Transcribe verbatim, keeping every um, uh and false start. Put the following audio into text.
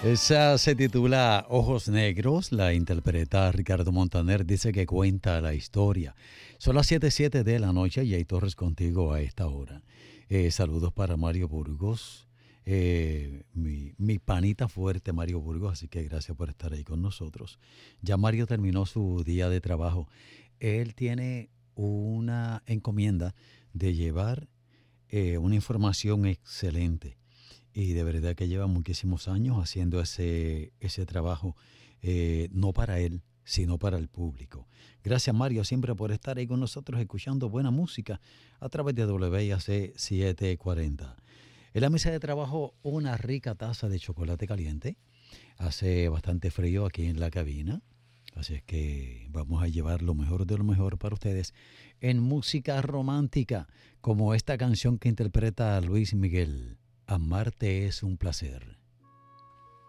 Esa se titula Ojos Negros, la interpreta Ricardo Montaner, dice que cuenta la historia. Son las siete siete de la noche y hay Torres contigo a esta hora. Eh, saludos para Mario Burgos, eh, mi, mi panita fuerte Mario Burgos, así que gracias por estar ahí con nosotros. Ya Mario terminó su día de trabajo. Él tiene una encomienda de llevar eh, una información excelente. Y de verdad que lleva muchísimos años haciendo ese, ese trabajo, eh, no para él, sino para el público. Gracias Mario siempre por estar ahí con nosotros escuchando buena música a través de W I A C setecientos cuarenta. En la mesa de trabajo una rica taza de chocolate caliente. Hace bastante frío aquí en la cabina. Así es que vamos a llevar lo mejor de lo mejor para ustedes en música romántica, como esta canción que interpreta Luis Miguel. Amarte es un placer.